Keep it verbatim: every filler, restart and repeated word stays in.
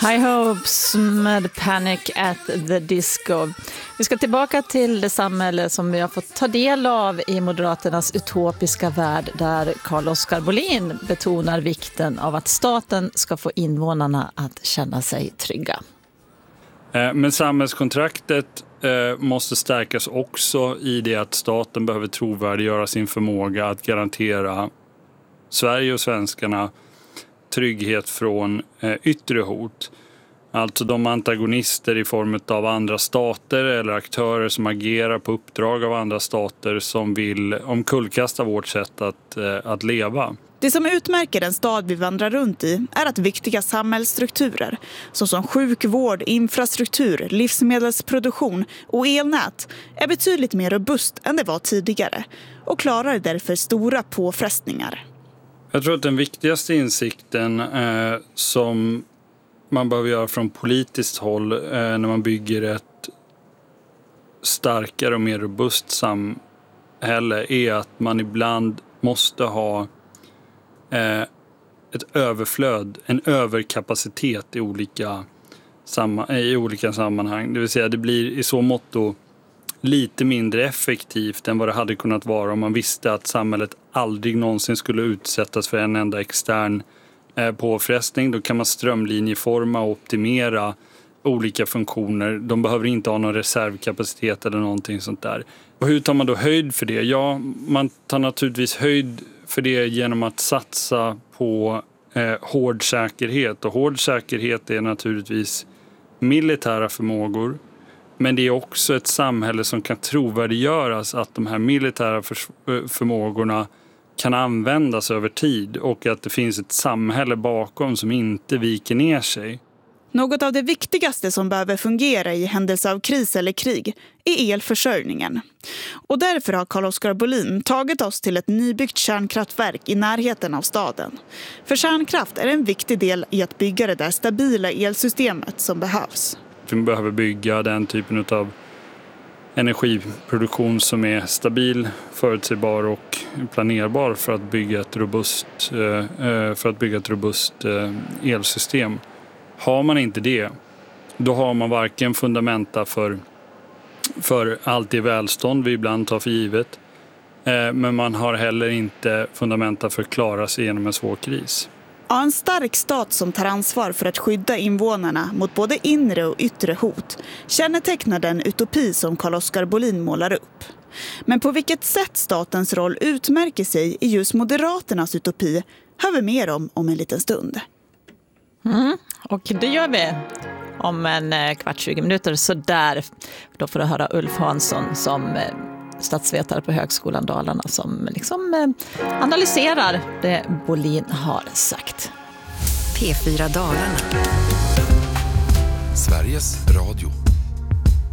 High Hopes med Panic at the Disco. Vi ska tillbaka till det samhälle som vi har fått ta del av i Moderaternas utopiska värld, där Carl-Oskar Bohlin betonar vikten av att staten ska få invånarna att känna sig trygga. Men samhällskontraktet måste stärkas också i det att staten behöver trovärdiggöra sin förmåga att garantera Sverige och svenskarna trygghet från yttre hot. Alltså de antagonister i form av andra stater eller aktörer som agerar på uppdrag av andra stater som vill omkullkasta vårt sätt att, att leva. Det som utmärker den stad vi vandrar runt i är att viktiga samhällsstrukturer såsom sjukvård, infrastruktur, livsmedelsproduktion och elnät är betydligt mer robust än det var tidigare och klarar därför stora påfrestningar. Jag tror att den viktigaste insikten eh, som man behöver göra från politiskt håll eh, när man bygger ett starkare och mer robust samhälle är att man ibland måste ha eh, ett överflöd, en överkapacitet i olika, samma, i olika sammanhang. Det vill säga det blir i så mått lite mindre effektivt än vad det hade kunnat vara om man visste att samhället aldrig någonsin skulle utsättas för en enda extern eh, påfrestning. Då kan man strömlinjeforma och optimera olika funktioner. De behöver inte ha någon reservkapacitet eller någonting sånt där. Och hur tar man då höjd för det? Ja, man tar naturligtvis höjd för det genom att satsa på eh, hård säkerhet. Och hård säkerhet är naturligtvis militära förmågor. Men det är också ett samhälle som kan trovärdiggöras att de här militära för- förmågorna kan användas över tid och att det finns ett samhälle bakom som inte viker ner sig. Något av det viktigaste som behöver fungera i händelse av kris eller krig är elförsörjningen. Och därför har Carl-Oskar Bohlin tagit oss till ett nybyggt kärnkraftverk i närheten av staden. För kärnkraft är en viktig del i att bygga det där stabila elsystemet som behövs. Vi behöver bygga den typen av energiproduktion som är stabil, förutsägbar och planerbar för att bygga ett robust, för att bygga ett robust elsystem. Har man inte det, då har man varken fundamenta för, för allt det välstånd vi ibland tar för givet, men man har heller inte fundamenta för att klara sig genom en svår kris. Ja, en stark stat som tar ansvar för att skydda invånarna mot både inre och yttre hot kännetecknar den utopi som Carl-Oskar Bohlin målar upp. Men på vilket sätt statens roll utmärker sig i just Moderaternas utopi hör vi mer om om en liten stund. Mm, och det gör vi om en kvart, tjugo minuter. Så där, då får du höra Ulf Hansson som statsvetare på Högskolan Dalarna som liksom analyserar det Bohlin har sagt. P fyra Dalarna. Sveriges Radio.